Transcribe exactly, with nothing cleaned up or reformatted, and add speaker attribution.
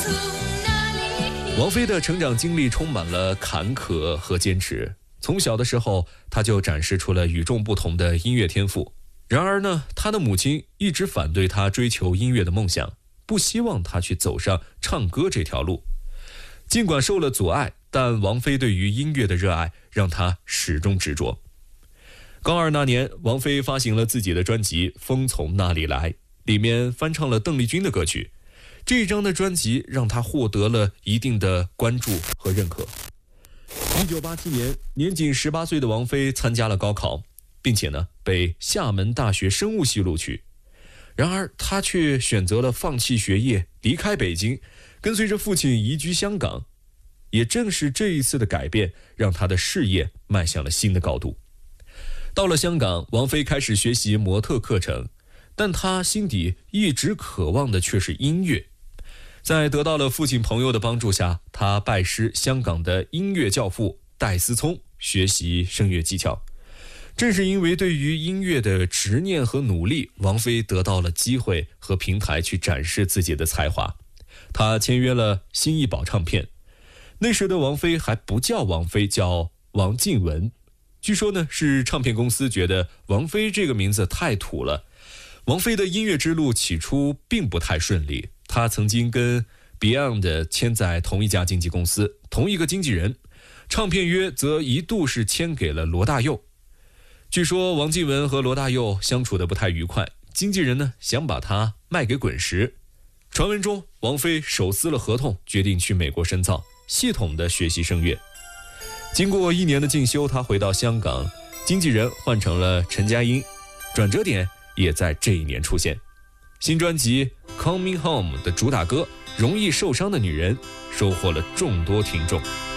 Speaker 1: 王菲的成长经历充满了坎坷和坚持，从小的时候，她就展示出了与众不同的音乐天赋。然而呢，她的母亲一直反对她追求音乐的梦想，不希望她去走上唱歌这条路。尽管受了阻碍，但王菲对于音乐的热爱让她始终执着。高二那年，王菲发行了自己的专辑《风从那里来》，里面翻唱了邓丽君的歌曲。这一张的专辑让她获得了一定的关注和认可。一九八七年，年仅十八岁的王菲参加了高考，并且呢被厦门大学生物系录取。然而，她却选择了放弃学业，离开北京，跟随着父亲移居香港。也正是这一次的改变，让她的事业迈向了新的高度。到了香港，王菲开始学习模特课程，但她心底一直渴望的却是音乐。在得到了父亲朋友的帮助下，他拜师香港的音乐教父戴思聪学习声乐技巧。正是因为对于音乐的执念和努力，王菲得到了机会和平台去展示自己的才华。她签约了新艺宝唱片，那时的王菲还不叫王菲，叫王靖雯。据说呢，是唱片公司觉得王菲这个名字太土了。王菲的音乐之路起初并不太顺利，她曾经跟 Beyond 签在同一家经纪公司，同一个经纪人，唱片约则一度是签给了罗大佑。据说王靖雯和罗大佑相处的不太愉快，经纪人呢想把她卖给滚石。传闻中，王菲手撕了合同，决定去美国深造，系统的学习声乐。经过一年的进修，她回到香港，经纪人换成了陈嘉英，转折点也在这一年出现。新专辑《Coming Home》的主打歌《容易受伤的女人》收获了众多听众。